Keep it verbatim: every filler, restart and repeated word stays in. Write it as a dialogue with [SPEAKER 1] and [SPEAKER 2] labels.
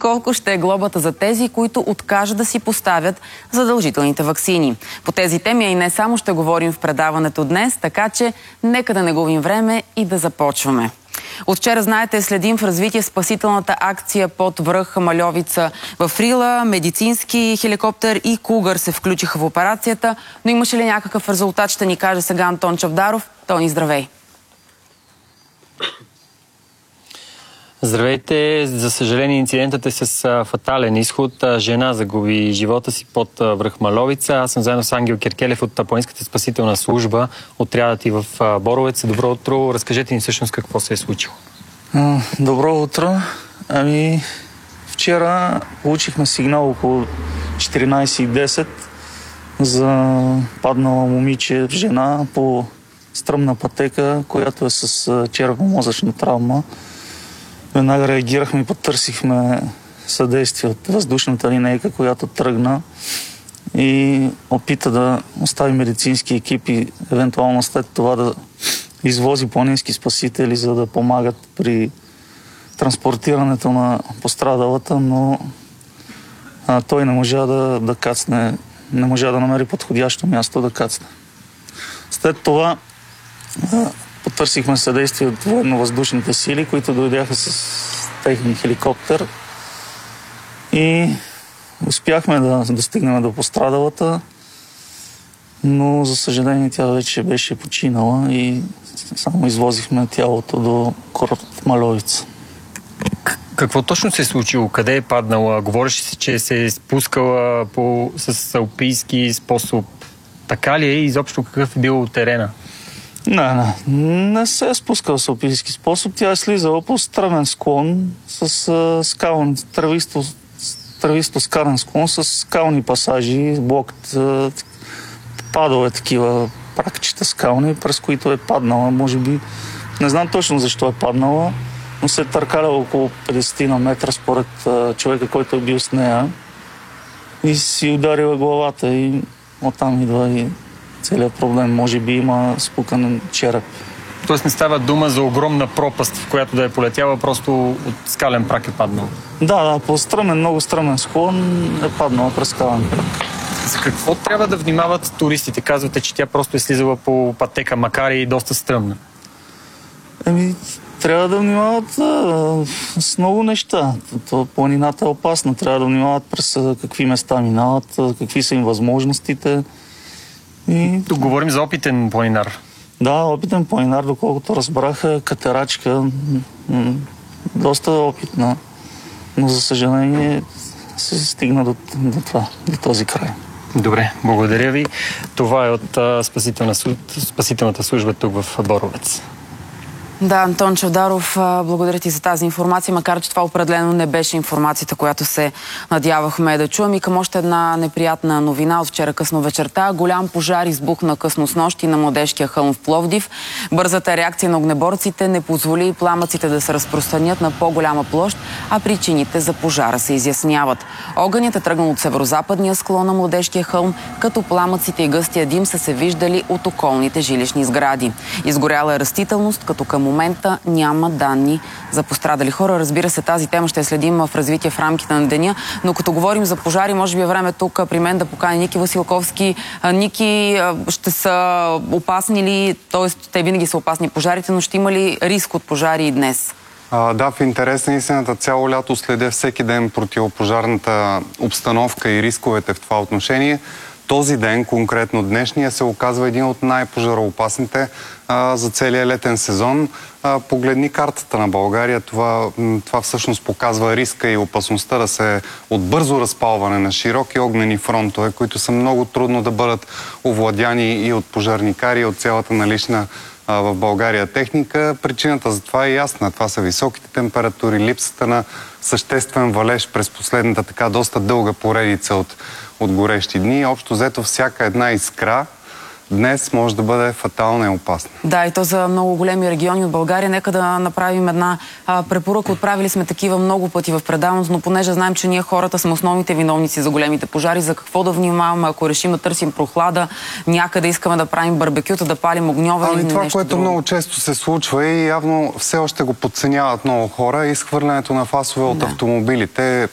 [SPEAKER 1] колко ще е глобата за тези, които откажат да си поставят задължителните ваксини. По тези теми, а и не само, ще говорим в предаването днес, така че нека да не губим време и да започваме. От вчера, знаете, следим в развитие спасителната акция под връх Мальовица в Рила. Медицински хеликоптер и Кугър се включиха в операцията, но имаше ли някакъв резултат, ще ни каже сега Антон Чавдаров. Тони, здравей!
[SPEAKER 2] Здравейте! За съжаление, инцидентът е с фатален изход. Жена загуби живота си под връх Мальовица. Аз съм заедно с Ангел Киркелев от Планинската спасителна служба. Отрядът и в Боровец. Добро утро! Разкажете ни всъщност какво се е случило.
[SPEAKER 3] Добро утро! Ами, вчера получихме сигнал около четиринайсет и десет за паднала момиче, жена по стръмна пътека, която е с черепно-мозъчна травма. Веднага реагирахме и потърсихме съдействие от въздушната линейка, която тръгна и опита да остави медицински екипи, евентуално след това да извози планински спасители, за да помагат при транспортирането на пострадалата, но а, той не можа да, да кацне, не можа да намери подходящо място да кацне. След това а, потърсихме съдействие от военно-въздушните сили, които дойдяха с техния хеликоптер и успяхме да достигнем до пострадалата, но за съжаление тя вече беше починала и само извозихме тялото до кораб Мальовица.
[SPEAKER 2] Какво точно се е случило? Къде е паднала? Говореше се, че се е спускала по, с алпийски способ. Така ли е? Изобщо какъв е бил терена?
[SPEAKER 3] Не, не. Не се е спускала с алпийски способ. Тя е слизала по стръмен склон с а, скални, трависто, трависто скален склон с скални пасажи, блок, а, падове такива пракчета скални, през които е паднала. Може би, не знам точно защо е паднала, но се е търкаляла около петдесет на метра според а, човека, който е бил с нея и си ударила главата и оттам идва и целият проблем. Може би има спукан череп.
[SPEAKER 2] Тоест не става дума за огромна пропаст, в която да е полетяла, просто от скален прак е паднал?
[SPEAKER 3] Да, да, по стръмен, много стръмен склон е паднала през скален прак.
[SPEAKER 2] За какво трябва да внимават туристите? Казвате, че тя просто е слизала по пътека, макар и доста стръмна.
[SPEAKER 3] Еми, трябва да внимават а, с много неща. То, планината е опасна. Трябва да внимават през какви места минават, какви са им възможностите. И...
[SPEAKER 2] Тук говорим за опитен планинар.
[SPEAKER 3] Да, опитен планинар, доколкото разбраха, катерачка, м- доста опитна, но за съжаление се стигна до, до, това, до този край.
[SPEAKER 2] Добре, благодаря ви. Това е от а, спасителна, спасителната служба тук в Боровец.
[SPEAKER 1] Да, Антон Чавдаров, благодаря ти за тази информация, макар че това определено не беше информацията, която се надявахме да чуем. И към още една неприятна новина от вчера късно вечерта. Голям пожар избухна късно снощи на Младежкия хълм в Пловдив. Бързата реакция на огнеборците не позволи пламъците да се разпространят на по-голяма площ, а причините за пожара се изясняват. Огънят е тръгнал от северозападния склон на Младежкия хълм, като пламъците и гъстия дим са се виждали от околните жилищни сгради. Изгоряла е растителност, като към момента няма данни за пострадали хора. Разбира се, тази тема ще следим в развитие в рамките на деня, но като говорим за пожари, може би е време тук при мен да поканя Ники Василковски. Ники, ще са опасни ли, т.е. те винаги са опасни пожарите, но ще има ли риск от пожари и днес?
[SPEAKER 4] А, да, в интерес на истината цяло лято следя всеки ден противопожарната обстановка и рисковете в това отношение. Този ден, конкретно днешния, се оказва един от най-пожароопасните а, за целия летен сезон. А, погледни картата на България. Това, това всъщност показва риска и опасността да се от бързо разпалване на широки огнени фронтове, които са много трудно да бъдат овладяни и от пожарникари, и от цялата налична а, в България техника. Причината за това е ясна. Това са високите температури, липсата на съществен валеж през последната така доста дълга поредица от от горещи дни. Общо взето всяка една искра днес може да бъде фатална и опасна.
[SPEAKER 1] Да, и то за много големи региони от България. Нека да направим една а, препоръка. Отправили сме такива много пъти в предаването, но понеже знаем, че ние хората сме основните виновници за големите пожари, за какво да внимаваме, ако решим да търсим прохлада, някъде искаме да правим барбекюта, да палим огньове
[SPEAKER 4] ами
[SPEAKER 1] или
[SPEAKER 4] това,
[SPEAKER 1] нещо
[SPEAKER 4] което
[SPEAKER 1] друго.
[SPEAKER 4] много често се случва и явно все още го подценяват много хора, изхвърлянето на фасове от
[SPEAKER 1] да.
[SPEAKER 4] автомобилите.